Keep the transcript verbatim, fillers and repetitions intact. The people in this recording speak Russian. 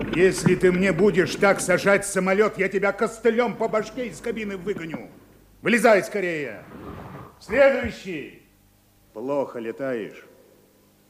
Если ты мне будешь так сажать самолет, я тебя костылем по башке из кабины выгоню. Вылезай скорее. Следующий. Плохо летаешь.